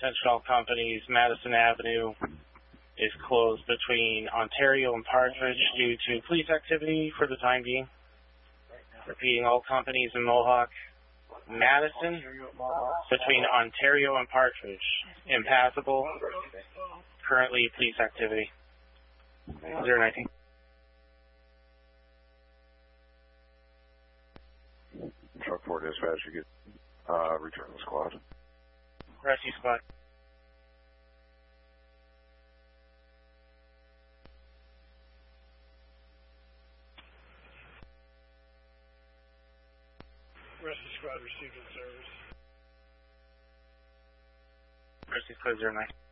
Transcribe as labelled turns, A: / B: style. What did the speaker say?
A: Attention all companies, Madison Avenue is closed between Ontario and Partridge due to police activity for the time being. Repeating, all companies in Mohawk, Madison, between Ontario and Partridge, impassable. Currently, police activity. 019.
B: Truck 4 dispatch, you get return the squad.
A: Rescue squad.
C: Rescue squad received in service.
A: Rescue squad 09.